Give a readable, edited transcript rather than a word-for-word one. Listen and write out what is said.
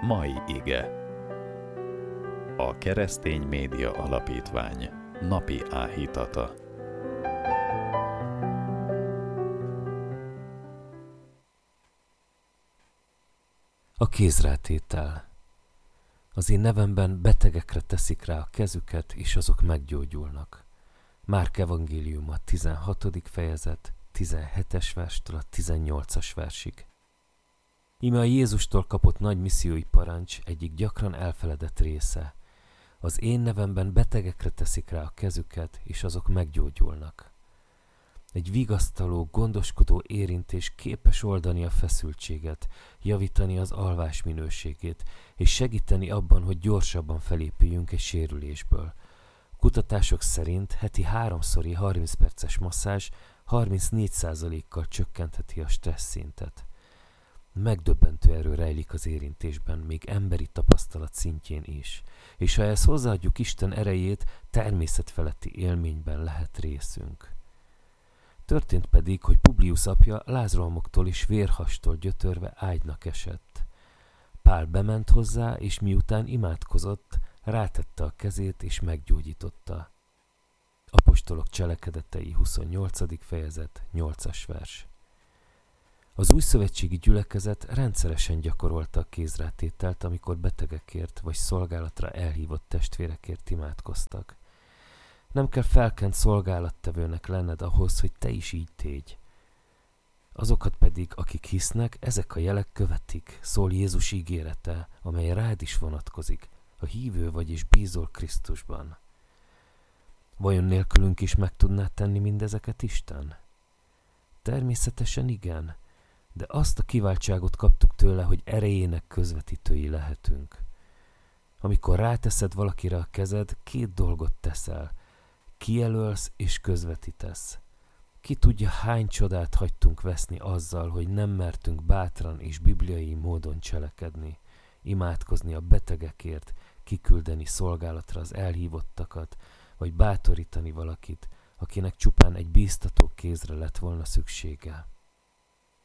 Mai ige. A Keresztény Média Alapítvány napi áhítata. A kézrátétel. Az én nevemben betegekre teszik rá a kezüket, és azok meggyógyulnak. Márk evangéliuma 16. fejezet 17-es verstől a 18-as versig. Íme a Jézustól kapott nagy missziói parancs egyik gyakran elfeledett része. Az én nevemben betegekre teszik rá a kezüket, és azok meggyógyulnak. Egy vigasztaló, gondoskodó érintés képes oldani a feszültséget, javítani az alvás minőségét, és segíteni abban, hogy gyorsabban felépüljünk egy sérülésből. Kutatások szerint heti 3-szori 30 perces masszázs 34%-kal csökkentheti a stressz szintet. Megdöbbentő erő rejlik az érintésben, még emberi tapasztalat szintjén is, és ha ezt hozzáadjuk Isten erejét, természetfeletti élményben lehet részünk. Történt pedig, hogy Publius apja lázrohamoktól és vérhastól gyötörve ágynak esett. Pál bement hozzá, és miután imádkozott, rátette a kezét és meggyógyította. Apostolok cselekedetei 28. fejezet 8-as vers. Az újszövetségi gyülekezet rendszeresen gyakorolta a kézrátételt, amikor betegekért vagy szolgálatra elhívott testvérekért imádkoztak. Nem kell felkent szolgálattevőnek lenned ahhoz, hogy te is így tégy. Azokat pedig, akik hisznek, ezek a jelek követik, szól Jézus ígérete, amely rád is vonatkozik, a hívő vagy és bízol Krisztusban. Vajon nélkülünk is meg tudná tenni mindezeket Isten? Természetesen igen, de azt a kiváltságot kaptuk tőle, hogy erejének közvetítői lehetünk. Amikor ráteszed valakire a kezed, 2 dolgot teszel. Kijelölsz és közvetítesz. Ki tudja, hány csodát hagytunk veszni azzal, hogy nem mertünk bátran és bibliai módon cselekedni, imádkozni a betegekért, kiküldeni szolgálatra az elhívottakat, vagy bátorítani valakit, akinek csupán egy bíztató kézre lett volna szüksége.